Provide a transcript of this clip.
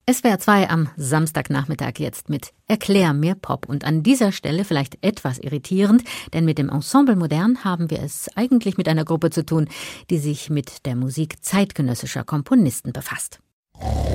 SWR 2 am Samstagnachmittag jetzt mit Erklär mir Pop. Und an dieser Stelle vielleicht etwas irritierend, denn mit dem Ensemble Modern haben wir es eigentlich mit einer Gruppe zu tun, die sich mit der Musik zeitgenössischer Komponisten befasst.